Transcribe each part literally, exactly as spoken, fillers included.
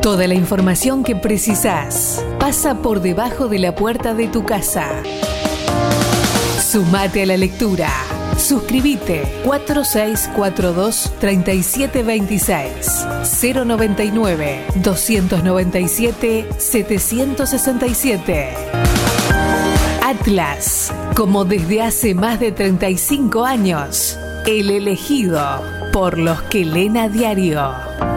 Toda la información que precisás pasa por debajo de la puerta de tu casa. Sumate a la lectura. Suscríbete cuatro seis cuatro dos, tres siete dos seis, cero noventa y nueve, doscientos noventa y siete, setecientos sesenta y siete. Atlas, como desde hace más de treinta y cinco años, el elegido por los que leen a diario.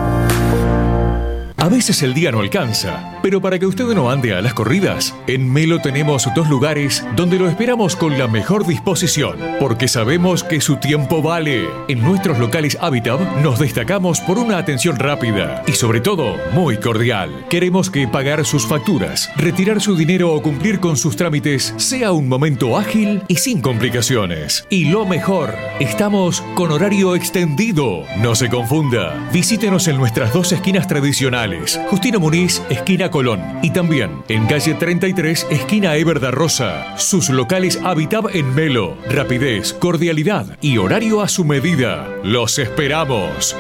A veces el día no alcanza, pero para que usted no ande a las corridas, en Melo tenemos dos lugares donde lo esperamos con la mejor disposición, porque sabemos que su tiempo vale. En nuestros locales Habitat nos destacamos por una atención rápida y sobre todo muy cordial. Queremos que pagar sus facturas, retirar su dinero o cumplir con sus trámites sea un momento ágil y sin complicaciones. Y lo mejor, estamos con horario extendido. No se confunda, visítenos en nuestras dos esquinas tradicionales. Justino Muniz, esquina Colón, y también en calle treinta y tres, esquina Eber da Rosa. Sus locales Habitat en Melo. Rapidez, cordialidad y horario a su medida. ¡Los esperamos!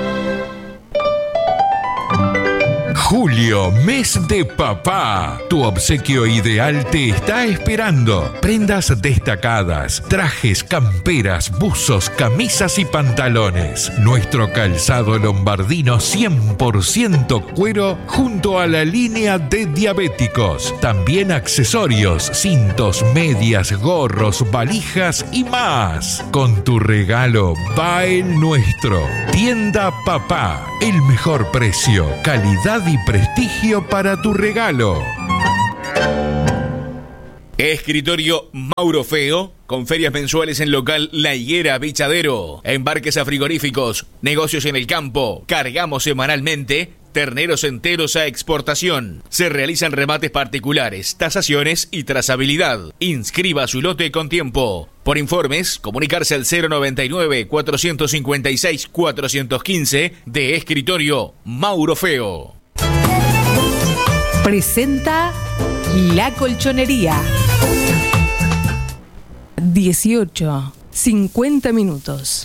Julio, mes de papá. Tu obsequio ideal te está esperando. Prendas destacadas, trajes, camperas, buzos, camisas y pantalones. Nuestro calzado lombardino cien por ciento cuero junto a la línea de diabéticos. También accesorios, cintos, medias, gorros, valijas y más. Con tu regalo va el nuestro. Tienda Papá. El mejor precio, calidad y prestigio para tu regalo. Escritorio Mauro Feo, con ferias mensuales en local La Higuera Bichadero, embarques a frigoríficos, negocios en el campo, cargamos semanalmente terneros enteros a exportación. Se realizan remates particulares, tasaciones y trazabilidad. Inscriba su lote con tiempo. Por informes, comunicarse al cero noventa y nueve, cuatrocientos cincuenta y seis, cuatrocientos quince de Escritorio Mauro Feo. Presenta La Colchonería. dieciocho, cincuenta minutos.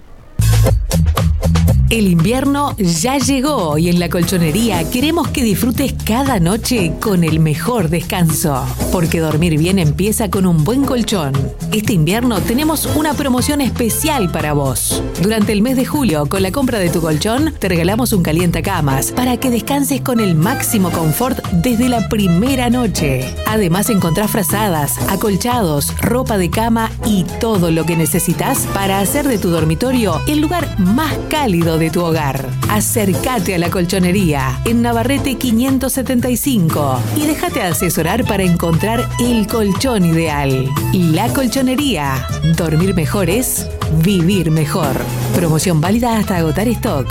El invierno ya llegó y en La Colchonería queremos que disfrutes cada noche con el mejor descanso. Porque dormir bien empieza con un buen colchón. Este invierno tenemos una promoción especial para vos. Durante el mes de julio, con la compra de tu colchón, te regalamos un calientacamas para que descanses con el máximo confort desde la primera noche. Además encontrás frazadas, acolchados, ropa de cama y todo lo que necesitas para hacer de tu dormitorio el lugar más cálido de tu hogar. Acércate a La Colchonería en Navarrete quinientos setenta y cinco y déjate asesorar para encontrar el colchón ideal. La Colchonería. Dormir mejor es vivir mejor. Promoción válida hasta agotar stock.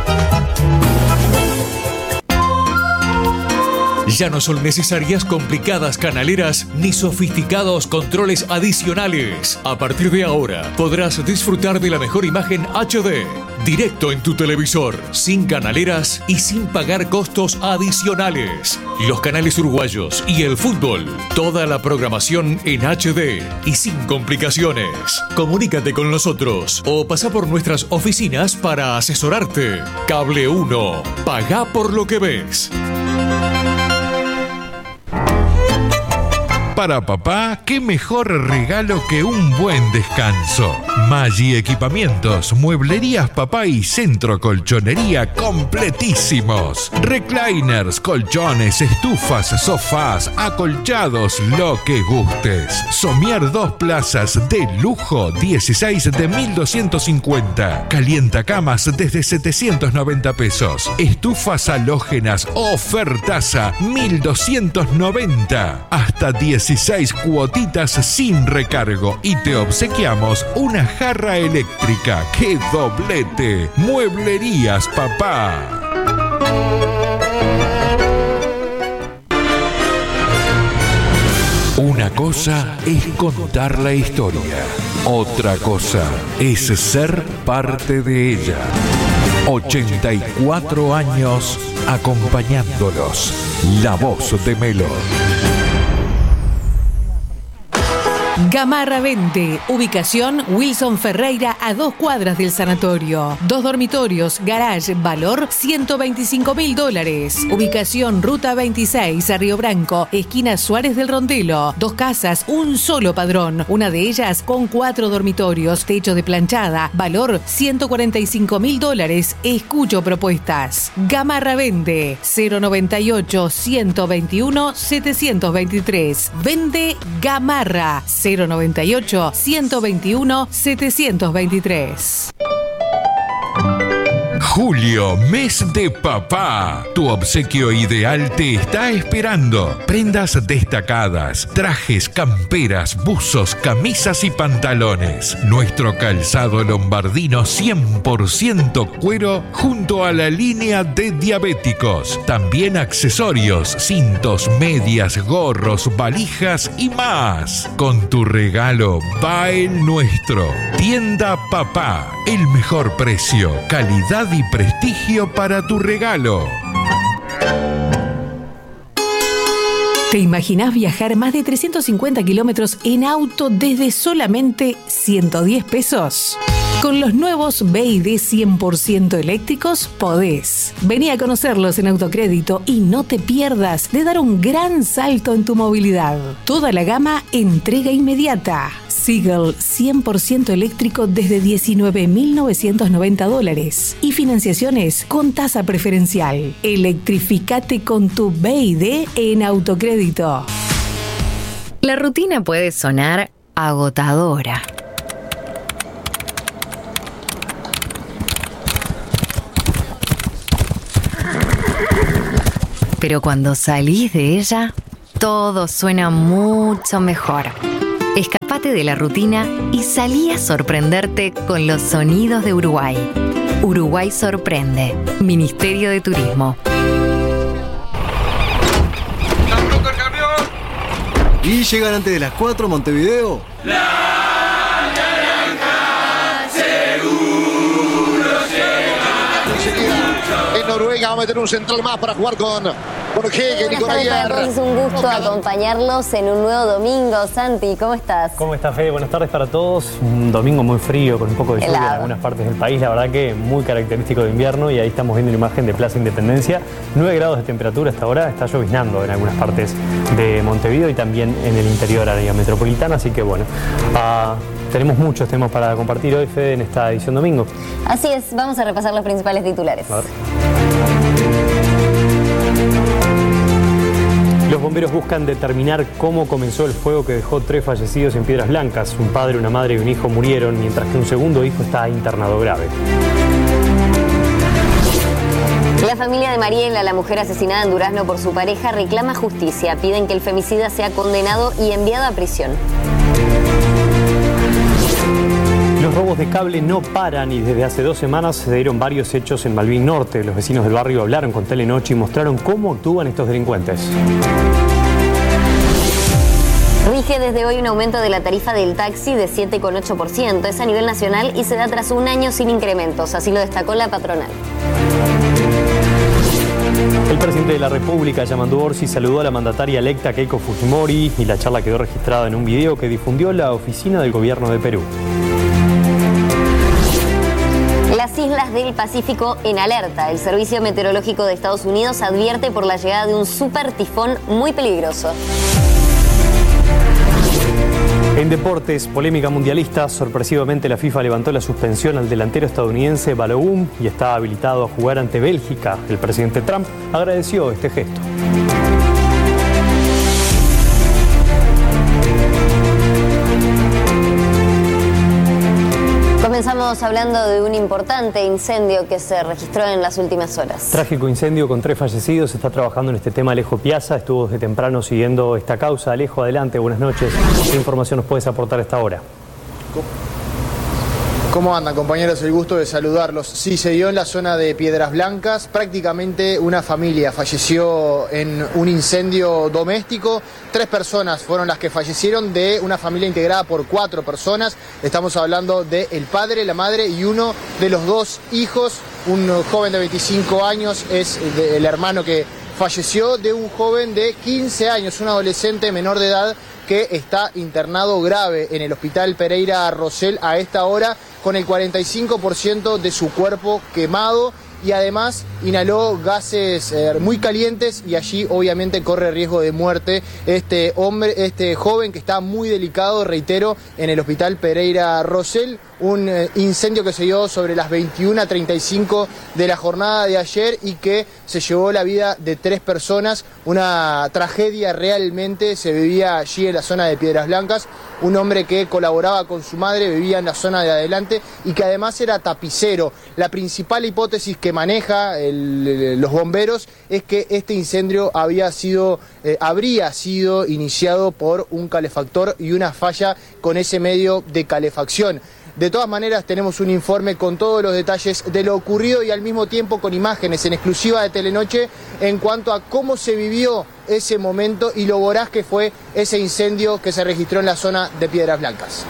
Ya no son necesarias complicadas canaleras ni sofisticados controles adicionales. A partir de ahora podrás disfrutar de la mejor imagen H D directo en tu televisor, sin canaleras y sin pagar costos adicionales. Los canales uruguayos y el fútbol, toda la programación en H D y sin complicaciones. Comunícate con nosotros o pasa por nuestras oficinas para asesorarte. Cable uno, pagá por lo que ves. Para papá, qué mejor regalo que un buen descanso. Maggi Equipamientos, mueblerías papá y centro colchonería completísimos. Recliners, colchones, estufas, sofás, acolchados, lo que gustes. Somier dos plazas de lujo, dieciséis de mil doscientos cincuenta. Calientacamas desde setecientos noventa pesos. Estufas halógenas, ofertaza, mil doscientos noventa. Hasta dieciséis cuotitas sin recargo y te obsequiamos una jarra eléctrica. ¡Qué doblete! Mueblerías papá. Una cosa es contar la historia, otra cosa es ser parte de ella. ochenta y cuatro años acompañándolos. La voz de Melo. Gamarra Vende, ubicación Wilson Ferreira a dos cuadras del sanatorio. Dos dormitorios, garage, valor ciento veinticinco mil dólares. Ubicación Ruta veintiséis a Río Branco, esquina Suárez del Rondelo. Dos casas, un solo padrón. Una de ellas con cuatro dormitorios, techo de planchada, valor ciento cuarenta y cinco mil dólares. Escucho propuestas. Gamarra Vende, cero noventa y ocho, ciento veintiuno, setecientos veintitrés. Vende Gamarra, cero noventa y ocho, ciento veintiuno, setecientos veintitrés. Julio, mes de papá. Tu obsequio ideal te está esperando. Prendas destacadas, trajes, camperas, buzos, camisas y pantalones. Nuestro calzado lombardino cien por ciento cuero junto a la línea de diabéticos. También accesorios, cintos, medias, gorros, valijas y más. Con tu regalo va el nuestro. Tienda Papá. El mejor precio, calidad y prestigio para tu regalo. ¿Te imaginás viajar más de trescientos cincuenta kilómetros en auto desde solamente ciento diez pesos? Con los nuevos B y D cien por ciento eléctricos podés. Vení a conocerlos en Autocrédito y no te pierdas de dar un gran salto en tu movilidad. Toda la gama entrega inmediata. Seagull cien por ciento eléctrico desde diecinueve mil novecientos noventa dólares y financiaciones con tasa preferencial. Electrificate con tu B y D en Autocrédito. La rutina puede sonar agotadora. Pero cuando salís de ella, todo suena mucho mejor. Escapate de la rutina y salí a sorprenderte con los sonidos de Uruguay. Uruguay sorprende. Ministerio de Turismo. ¿Y llegan antes de las cuatro Montevideo? La naranja seguro llega. En Noruega va a meter un central más para jugar con Jorge Nicolás. Es un gusto acompañarlos en un nuevo domingo. Santi, ¿cómo estás? ¿Cómo estás, Fede? Buenas tardes para todos. Un domingo muy frío, con un poco de lluvia en algunas partes del país. La verdad que muy característico de invierno. Y ahí estamos viendo una imagen de Plaza Independencia. nueve grados de temperatura hasta ahora. Está lloviznando en algunas partes de Montevideo y también en el interior área metropolitana. Así que bueno, uh, tenemos muchos temas para compartir hoy, Fede, en esta edición domingo. Así es, vamos a repasar los principales titulares. Los bomberos buscan determinar cómo comenzó el fuego que dejó tres fallecidos en Piedras Blancas. Un padre, una madre y un hijo murieron, mientras que un segundo hijo está internado grave. La familia de Mariela, la mujer asesinada en Durazno por su pareja, reclama justicia. Piden que el femicida sea condenado y enviado a prisión. Los robos de cable no paran y desde hace dos semanas se dieron varios hechos en Malvin Norte. Los vecinos del barrio hablaron con Telenoche y mostraron cómo actúan estos delincuentes. Rige desde hoy un aumento de la tarifa del taxi de siete coma ocho por ciento. Es a nivel nacional y se da tras un año sin incrementos. Así lo destacó la patronal. El presidente de la República, Yamandu Orsi, saludó a la mandataria electa Keiko Fujimori y la charla quedó registrada en un video que difundió la oficina del gobierno de Perú. Las islas del Pacífico en alerta. El Servicio Meteorológico de Estados Unidos advierte por la llegada de un super tifón muy peligroso. En deportes, polémica mundialista, sorpresivamente la FIFA levantó la suspensión al delantero estadounidense Balogun y está habilitado a jugar ante Bélgica. El presidente Trump agradeció este gesto. Comenzamos hablando de un importante incendio que se registró en las últimas horas. Trágico incendio con tres fallecidos. Está trabajando en este tema Alejo Piazza. Estuvo desde temprano siguiendo esta causa. Alejo, adelante, buenas noches. ¿Qué información nos puedes aportar a esta hora? ¿Cómo andan, compañeros? El gusto de saludarlos. Sí, se dio en la zona de Piedras Blancas. Prácticamente una familia falleció en un incendio doméstico. Tres personas fueron las que fallecieron de una familia integrada por cuatro personas. Estamos hablando del padre, la madre y uno de los dos hijos. Un joven de veinticinco años es el hermano que falleció de un joven de quince años, un adolescente menor de edad que está internado grave en el Hospital Pereira Rosell a esta hora con el cuarenta y cinco por ciento de su cuerpo quemado y además inhaló gases eh, muy calientes y allí obviamente corre riesgo de muerte este hombre, este joven que está muy delicado, reitero, en el Hospital Pereira Rosell. Un eh, incendio que se dio sobre las veintiuna treinta y cinco de la jornada de ayer y que se llevó la vida de tres personas. Una tragedia realmente se vivía allí en la zona de Piedras Blancas. Un hombre que colaboraba con su madre, vivía en la zona de adelante y que además era tapicero. La principal hipótesis que maneja el, el, los bomberos es que este incendio había sido, eh, habría sido iniciado por un calefactor y una falla con ese medio de calefacción. De todas maneras, tenemos un informe con todos los detalles de lo ocurrido y al mismo tiempo con imágenes en exclusiva de Telenoche en cuanto a cómo se vivió ese momento y lo voraz que fue ese incendio que se registró en la zona de Piedras Blancas.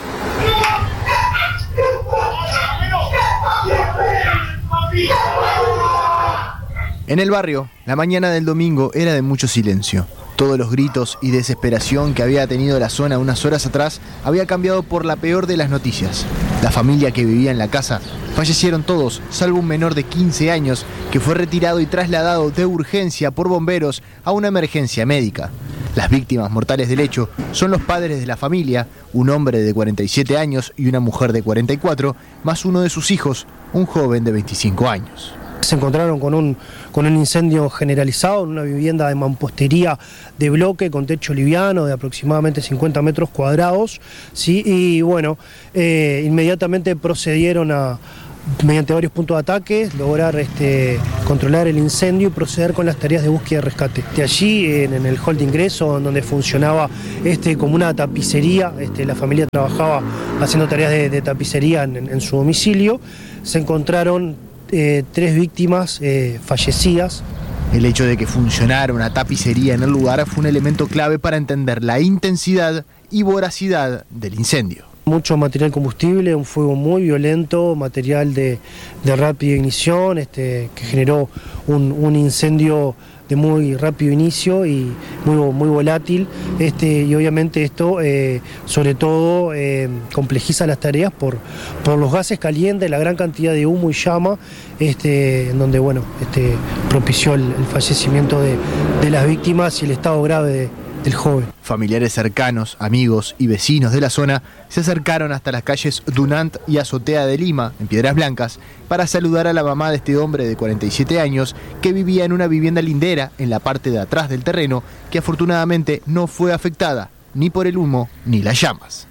En el barrio, la mañana del domingo era de mucho silencio. Todos los gritos y desesperación que había tenido la zona unas horas atrás había cambiado por la peor de las noticias. La familia que vivía en la casa fallecieron todos, salvo un menor de quince años que fue retirado y trasladado de urgencia por bomberos a una emergencia médica. Las víctimas mortales del hecho son los padres de la familia, un hombre de cuarenta y siete años y una mujer de cuarenta y cuatro, más uno de sus hijos, un joven de veinticinco años. Se encontraron con un, con un incendio generalizado en una vivienda de mampostería de bloque con techo liviano de aproximadamente cincuenta metros cuadrados, ¿sí? Y bueno, eh, inmediatamente procedieron a, mediante varios puntos de ataque, lograr este, controlar el incendio y proceder con las tareas de búsqueda y rescate. De allí, en, en el hall de ingreso, donde funcionaba este, como una tapicería, este, la familia trabajaba haciendo tareas de, de tapicería en, en su domicilio, se encontraron Eh, tres víctimas eh, fallecidas. El hecho de que funcionara una tapicería en el lugar fue un elemento clave para entender la intensidad y voracidad del incendio. Mucho material combustible, un fuego muy violento, material de, de rápida ignición, este, que generó un, un incendio de muy rápido inicio y muy, muy volátil, este, y obviamente esto eh, sobre todo eh, complejiza las tareas por, por los gases calientes, la gran cantidad de humo y llama, este, en donde bueno, este, propició el, el fallecimiento de, de las víctimas y el estado grave de, del joven. Familiares cercanos, amigos y vecinos de la zona se acercaron hasta las calles Dunant y Azotea de Lima, en Piedras Blancas, para saludar a la mamá de este hombre de cuarenta y siete años que vivía en una vivienda lindera en la parte de atrás del terreno, que afortunadamente no fue afectada ni por el humo ni las llamas.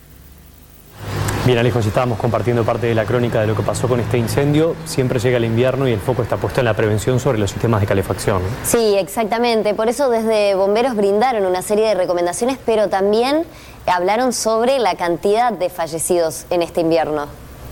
Bien, Alejo, si estábamos compartiendo parte de la crónica de lo que pasó con este incendio, siempre llega el invierno y el foco está puesto en la prevención sobre los sistemas de calefacción, ¿no? Sí, exactamente. Por eso desde Bomberos brindaron una serie de recomendaciones, pero también hablaron sobre la cantidad de fallecidos en este invierno.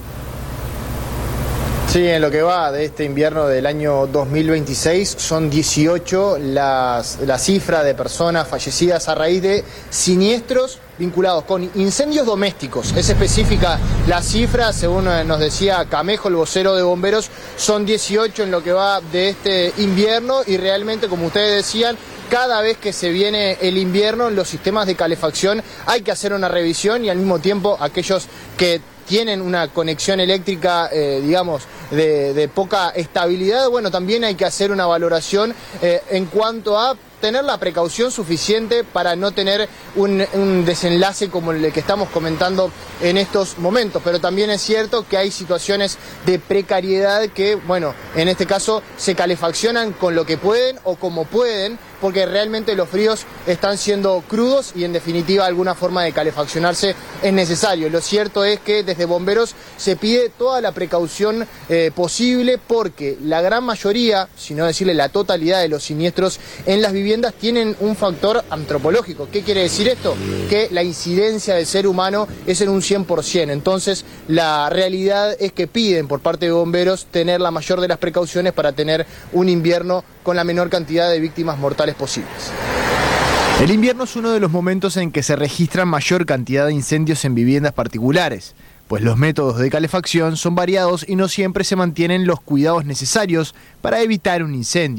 Sí, en lo que va de este invierno del año dos mil veintiséis son dieciocho las, la cifra de personas fallecidas a raíz de siniestros vinculados con incendios domésticos. Es específica la cifra, según nos decía Camejo, el vocero de bomberos, son dieciocho en lo que va de este invierno y realmente, como ustedes decían, cada vez que se viene el invierno, en los sistemas de calefacción hay que hacer una revisión y al mismo tiempo aquellos que tienen una conexión eléctrica, eh, digamos, de, de poca estabilidad, bueno, también hay que hacer una valoración eh, en cuanto a tener la precaución suficiente para no tener un, un desenlace como el que estamos comentando en estos momentos. Pero también es cierto que hay situaciones de precariedad que, bueno, en este caso se calefaccionan con lo que pueden o como pueden, porque realmente los fríos están siendo crudos y en definitiva alguna forma de calefaccionarse es necesario. Lo cierto es que desde bomberos se pide toda la precaución eh, posible porque la gran mayoría, si no decirle la totalidad de los siniestros en las viviendas tienen un factor antropológico. ¿Qué quiere decir esto? Que la incidencia del ser humano es en un cien por ciento. Entonces la realidad es que piden por parte de bomberos tener la mayor de las precauciones para tener un invierno con la menor cantidad de víctimas mortales posibles. El invierno es uno de los momentos en que se registran mayor cantidad de incendios en viviendas particulares, pues los métodos de calefacción son variados y no siempre se mantienen los cuidados necesarios para evitar un incendio.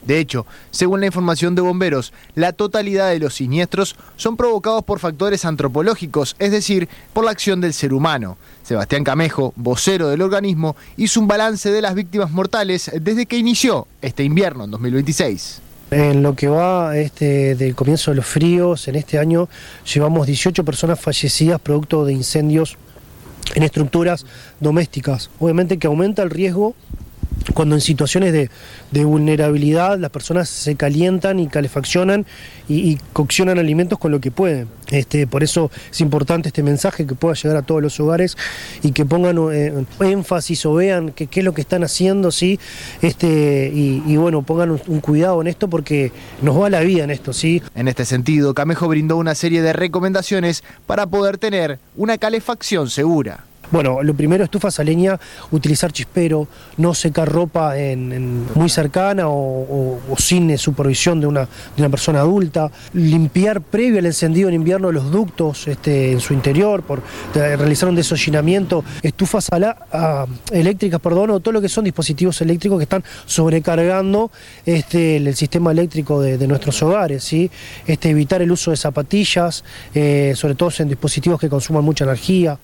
De hecho, según la información de bomberos, la totalidad de los siniestros son provocados por factores antropológicos, es decir, por la acción del ser humano. Sebastián Camejo, vocero del organismo, hizo un balance de las víctimas mortales desde que inició este invierno en dos mil veintiséis. En lo que va este, del comienzo de los fríos, en este año llevamos dieciocho personas fallecidas producto de incendios en estructuras domésticas. Obviamente que aumenta el riesgo cuando en situaciones de, de vulnerabilidad las personas se calientan y calefaccionan y, y coccionan alimentos con lo que pueden. Este, por eso es importante este mensaje que pueda llegar a todos los hogares y que pongan eh, énfasis o vean qué es lo que están haciendo, ¿sí? Este, y, y bueno, pongan un, un cuidado en esto porque nos va la vida en esto, ¿sí? En este sentido, Camejo brindó una serie de recomendaciones para poder tener una calefacción segura. Bueno, lo primero, estufas a leña, utilizar chispero, no secar ropa en, en muy cercana o, o, o sin supervisión de una, de una persona adulta, limpiar previo al encendido en invierno los ductos este, en su interior, por de, realizar un desollinamiento, estufas a la, a, eléctricas, perdón, o todo lo que son dispositivos eléctricos que están sobrecargando este, el, el sistema eléctrico de, de nuestros hogares, ¿sí? Este, evitar el uso de zapatillas, eh, sobre todo en dispositivos que consuman mucha energía.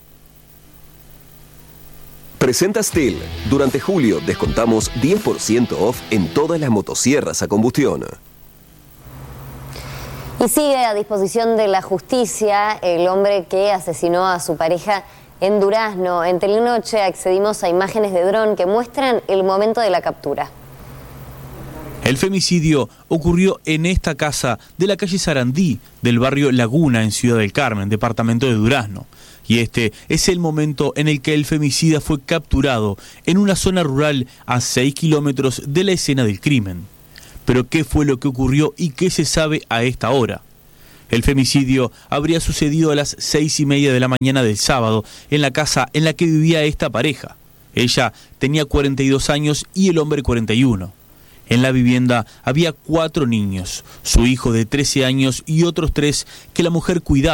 Presenta STIHL. Durante julio descontamos diez por ciento off en todas las motosierras a combustión. Y sigue a disposición de la justicia el hombre que asesinó a su pareja en Durazno. En Telenoche accedimos a imágenes de dron que muestran el momento de la captura. El femicidio ocurrió en esta casa de la calle Sarandí, del barrio Laguna, en Ciudad del Carmen, departamento de Durazno. Y este es el momento en el que el femicida fue capturado en una zona rural a seis kilómetros de la escena del crimen. Pero ¿qué fue lo que ocurrió y qué se sabe a esta hora? El femicidio habría sucedido a las seis y media de la mañana del sábado en la casa en la que vivía esta pareja. Ella tenía cuarenta y dos años y el hombre cuarenta y uno. En la vivienda había cuatro niños, su hijo de trece años y otros tres que la mujer cuidaba.